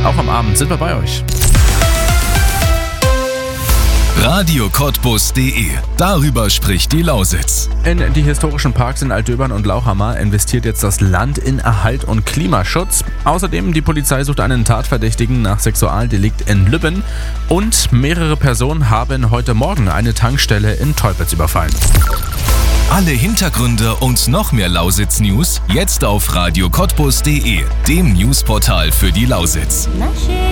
Auch am Abend sind wir bei euch. Radio Cottbus.de. Darüber spricht die Lausitz. In die historischen Parks in Altdöbern und Lauchhammer investiert jetzt das Land in Erhalt und Klimaschutz. Außerdem die Polizei sucht einen Tatverdächtigen nach Sexualdelikt in Lübben. Und mehrere Personen haben heute Morgen eine Tankstelle in Teupitz überfallen. Alle Hintergründe und noch mehr Lausitz-News jetzt auf Radio Cottbus.de, dem Newsportal für die Lausitz.